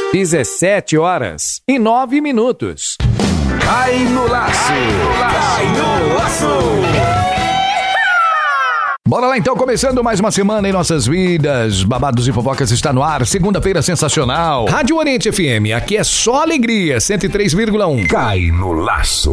17h09. Cai no laço! Cai no laço! Bora lá então, começando mais uma semana em nossas vidas. Babados e Fofocas está no ar, segunda-feira sensacional. Rádio Oriente FM, aqui é só alegria, 103,1. Cai no laço.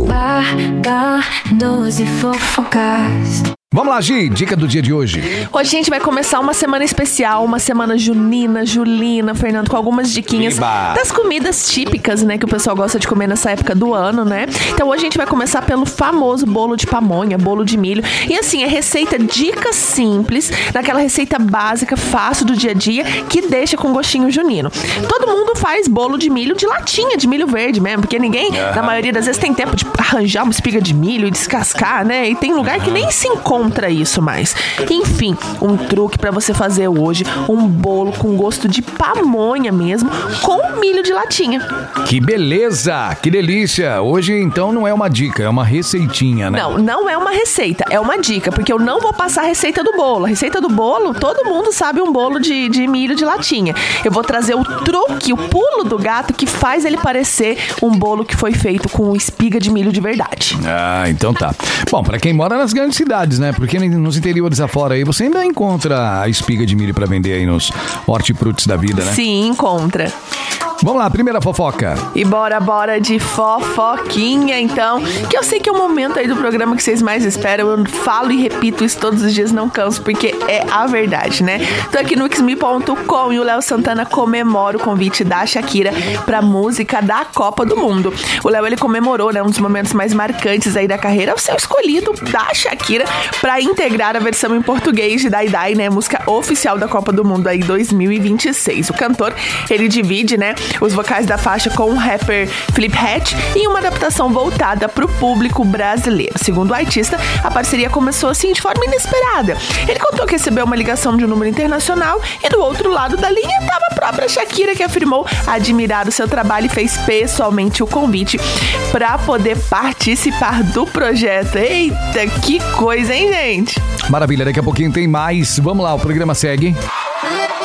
Babados e Fofocas. Vamos lá, Gi, dica do dia de hoje. Hoje a gente vai começar uma semana especial, uma semana junina, Julina, Fernando, com algumas diquinhas das comidas típicas, né, que o pessoal gosta de comer nessa época do ano, né? Então hoje a gente vai começar pelo famoso bolo de pamonha, bolo de milho. E assim, é receita, dicas simples, naquela receita básica, fácil do dia a dia, que deixa com gostinho junino. Todo mundo faz bolo de milho de latinha, de milho verde mesmo, porque ninguém, na maioria das vezes, tem tempo de arranjar uma espiga de milho e descascar, né? E tem lugar que nem se encontra isso mais. Enfim, um truque pra você fazer hoje, um bolo com gosto de pamonha mesmo, com milho de latinha. Que beleza, que delícia. Hoje então não é uma dica, é uma receitinha, né? Não é uma receita, é uma dica, porque eu não vou passar a receita do bolo. A receita do bolo, todo mundo sabe um bolo de milho de latinha. Eu vou trazer o truque, o pulo do gato que faz ele parecer um bolo que foi feito com espiga de milho de verdade. Ah, então tá. Bom, pra quem mora nas grandes cidades, né? Porque nos interiores afora aí, você ainda encontra a espiga de milho pra vender aí nos hortifrutis da vida, né? Sim, encontra. Vamos lá, primeira fofoca. E bora de fofoquinha, então. Que eu sei que é o momento aí do programa que vocês mais esperam. Eu falo e repito isso todos os dias, não canso, porque é a verdade, né? Tô aqui no xme.com e o Léo Santana comemora o convite da Shakira pra música da Copa do Mundo. O Léo, ele comemorou, né, um dos momentos mais marcantes aí da carreira, o seu escolhido da Shakira pra integrar a versão em português de Dai Dai, né, música oficial da Copa do Mundo aí 2026. O cantor, ele divide, né, os vocais da faixa com o rapper Felipe Ret em uma adaptação voltada pro público brasileiro. Segundo o artista, a parceria começou assim de forma inesperada. Ele contou que recebeu uma ligação de um número internacional e do outro lado da linha estava a própria Shakira, que afirmou admirar o seu trabalho e fez pessoalmente o convite para poder participar do projeto. Eita, que coisa, hein, gente? Maravilha, daqui a pouquinho tem mais. Vamos lá, o programa segue.